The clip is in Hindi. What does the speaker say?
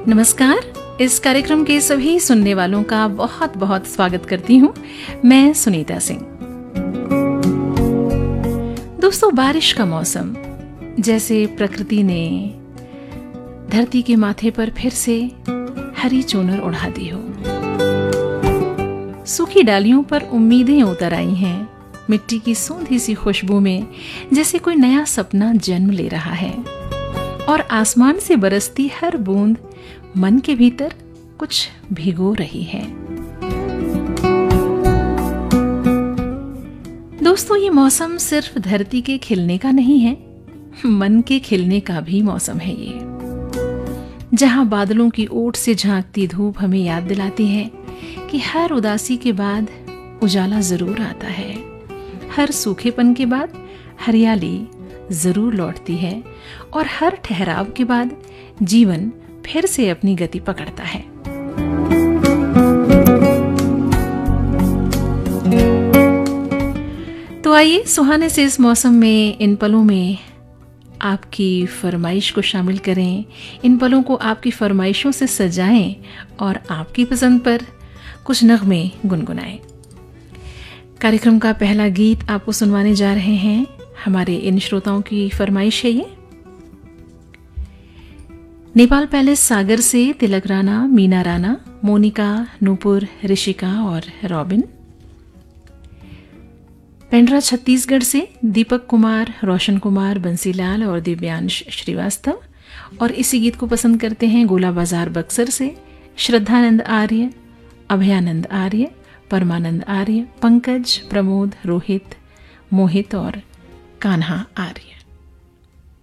नमस्कार। इस कार्यक्रम के सभी सुनने वालों का बहुत बहुत स्वागत करती हूँ। मैं सुनीता सिंह। दोस्तों, बारिश का मौसम जैसे प्रकृति ने धरती के माथे पर फिर से हरी चोनर उड़ा दी हो। सूखी डालियों पर उम्मीदें उतर आई हैं। मिट्टी की सूंधी सी खुशबू में जैसे कोई नया सपना जन्म ले रहा है और आसमान से बरसती हर बूंद मन के भीतर कुछ भिगो रही है। दोस्तों, ये मौसम सिर्फ धरती के खिलने का नहीं है, मन के खिलने का भी मौसम है ये, जहां बादलों की ओट से झांकती धूप हमें याद दिलाती है कि हर उदासी के बाद उजाला जरूर आता है, हर सूखेपन के बाद हरियाली जरूर लौटती है और हर ठहराव के बाद जीवन फिर से अपनी गति पकड़ता है। तो आइए सुहाने से इस मौसम में, इन पलों में आपकी फरमाइश को शामिल करें। इन पलों को आपकी फरमाइशों से सजाएं और आपकी पसंद पर कुछ नगमे गुनगुनाएं। कार्यक्रम का पहला गीत आपको सुनवाने जा रहे हैं। हमारे इन श्रोताओं की फरमाइश है ये। नेपाल पैलेस सागर से तिलक राणा, मीना राणा, मोनिका, नूपुर, ऋषिका और रॉबिन। पेंड्रा छत्तीसगढ़ से दीपक कुमार, रोशन कुमार, बंसीलाल और दिव्यांश श्रीवास्तव। और इसी गीत को पसंद करते हैं गोला बाजार बक्सर से श्रद्धानंद आर्य, अभयानंद आर्य, परमानंद आर्य, पंकज, प्रमोद, रोहित, मोहित और कान्हा आर्य।